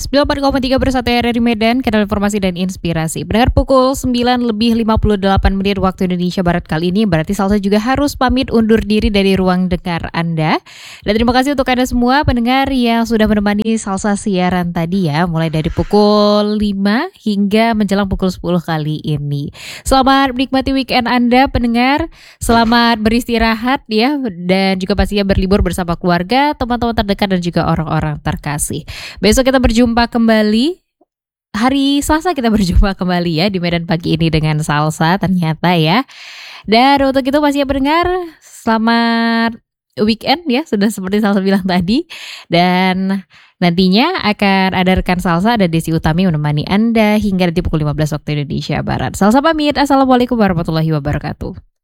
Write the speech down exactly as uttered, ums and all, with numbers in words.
sembilan puluh empat koma tiga Bersatu R R I Medan, kanal informasi dan inspirasi. Pendengar pukul sembilan lebih lima puluh delapan menit waktu Indonesia Barat kali ini, berarti Salsa juga harus pamit undur diri dari ruang dengar Anda. Dan terima kasih untuk Anda semua pendengar yang sudah menemani Salsa siaran tadi ya, mulai dari pukul lima hingga menjelang pukul sepuluh kali ini. Selamat menikmati weekend Anda pendengar, selamat beristirahat ya, dan juga pastinya berlibur bersama keluarga, teman-teman terdekat dan juga orang-orang terkasih. Besok kita berjumpa kembali. Hari Selasa kita berjumpa kembali ya di Medan Pagi ini dengan Salsa ternyata ya. Dan untuk itu masih pendengar, selamat weekend ya, sudah seperti Salsa bilang tadi. Dan nantinya akan ada rekan Salsa, ada Desi Utami menemani Anda hingga nanti pukul lima belas waktu Indonesia Barat. Salsa pamit, assalamualaikum warahmatullahi wabarakatuh.